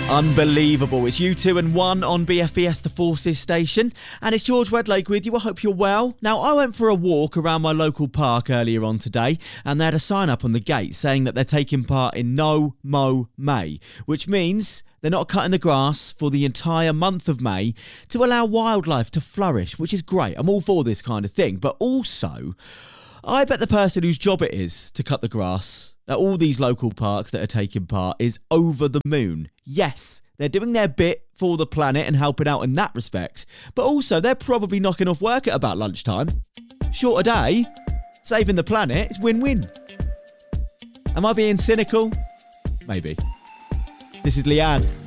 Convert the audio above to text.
Unbelievable. It's U2 and 1 on BFBS The Forces station. And it's George Wedlake with you. I hope you're well. Now, I went for a walk around my local park earlier on today, and they had a sign up on the gate saying that they're taking part in No Mow May, which means they're not cutting the grass for the entire month of May to allow wildlife to flourish, which is great. I'm all for this kind of thing. But also, I bet the person whose job it is to cut the grass at all these local parks that are taking part is over the moon. Yes, they're doing their bit for the planet and helping out in that respect. But also, they're probably knocking off work at about lunchtime. Shorter day, saving the planet, it's win-win. Am I being cynical? Maybe. This is Leanne.